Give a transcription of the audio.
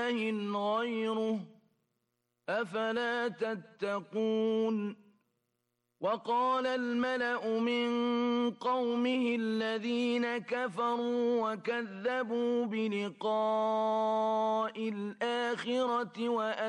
إله غيره أفلا تتقون وقال الملأ من قومه الذين كفروا وكذبوا بلقاء الآخرة